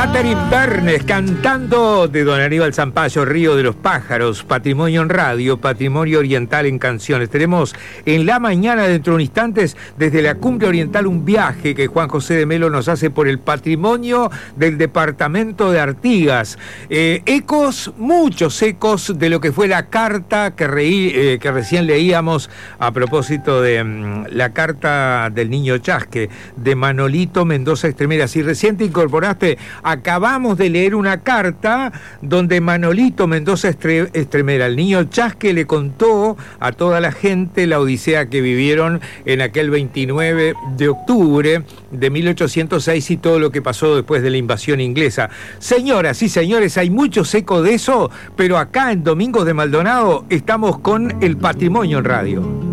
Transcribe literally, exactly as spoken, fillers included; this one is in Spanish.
Catherine Bernes cantando de don Aníbal Zampayo, Río de los Pájaros, Patrimonio en Radio, Patrimonio Oriental en Canciones. Tenemos en la mañana, dentro de un instantes, desde la Cumbre Oriental, un viaje que Juan José de Melo nos hace por el patrimonio del departamento de Artigas. Eh, ecos, muchos ecos de lo que fue la carta que, reí, eh, que recién leíamos a propósito de mm, la carta del niño Chasque, de Manolito Mendoza Estremera. Si recién te incorporaste, acabamos de leer una carta donde Manolito Mendoza Estre- Estremera, el niño Chasque, le contó a toda la gente la odisea que vivieron en aquel veintinueve de octubre de mil ochocientos seis y todo lo que pasó después de la invasión inglesa. Señoras y señores, hay muchos ecos de eso, pero acá en Domingos de Maldonado estamos con el Patrimonio en Radio.